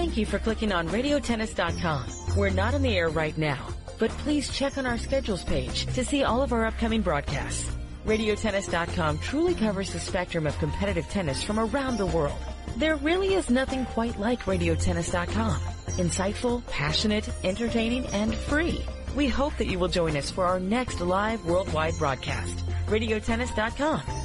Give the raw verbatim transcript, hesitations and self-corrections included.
Thank you for clicking on radio tennis dot com. We're not on the air right now, but please check on our schedules page to see all of our upcoming broadcasts. radio tennis dot com truly covers the spectrum of competitive tennis from around the world. There really is nothing quite like radio tennis dot com. Insightful, passionate, entertaining, and free. We hope that you will join us for our next live worldwide broadcast. radio tennis dot com.